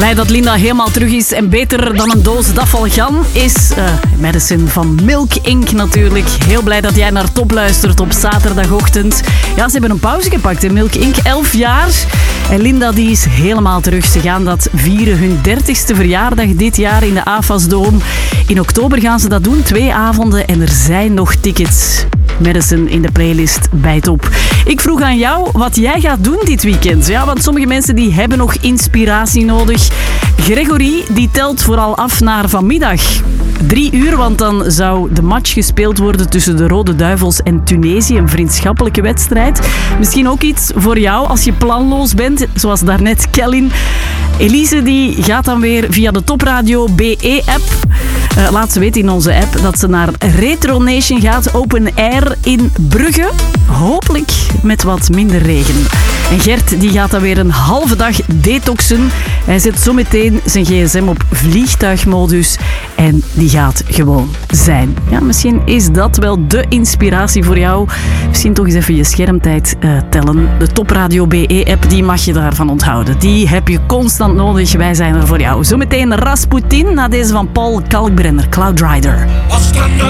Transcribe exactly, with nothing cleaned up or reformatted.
Blij dat Linda helemaal terug is en beter dan een doos Dafalgan is uh, Madison van Milk Inc natuurlijk. Heel blij dat jij naar Top luistert op zaterdagochtend. Ja, ze hebben een pauze gepakt in Milk Inc. elf jaar. En Linda die is helemaal terug. Ze gaan dat vieren, hun dertigste verjaardag dit jaar in de A F A S-Dome. In oktober gaan ze dat doen, twee avonden en er zijn nog tickets. Madison in de playlist bij Top. Ik vroeg aan jou wat jij gaat doen dit weekend. Ja, want sommige mensen die hebben nog inspiratie nodig. Gregory die telt vooral af naar vanmiddag. Drie uur, want dan zou de match gespeeld worden tussen de Rode Duivels en Tunesië. Een vriendschappelijke wedstrijd. Misschien ook iets voor jou als je planloos bent, zoals daarnet Kellin. Elise die gaat dan weer via de Topradio B E-app. Uh, laat ze weten in onze app dat ze naar Retro Nation gaat. Open air in Brugge. Hopelijk met wat minder regen. En Gert die gaat dan weer een halve dag detoxen. Hij zet zometeen zijn gsm op vliegtuigmodus. En die gaat gewoon zijn. Ja, misschien is dat wel de inspiratie voor jou. Misschien toch eens even je schermtijd uh, tellen. De Topradio B E-app, die mag je daarvan onthouden. Die heb je constant nodig. Wij zijn er voor jou. Zometeen Rasputin na deze van Paul Kalkbrenner, Cloud Rider.